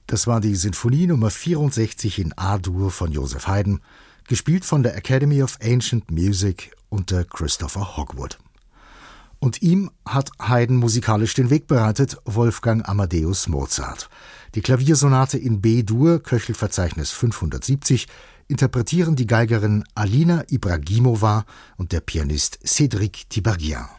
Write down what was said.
Das war die Sinfonie Nummer 64 in A-Dur von Joseph Haydn, gespielt von der Academy of Ancient Music unter Christopher Hogwood. Und ihm hat Haydn musikalisch den Weg bereitet, Wolfgang Amadeus Mozart. Die Klaviersonate in B-Dur, Köchelverzeichnis 570, interpretieren die Geigerin Alina Ibragimova und der Pianist Cédric Tiberghien.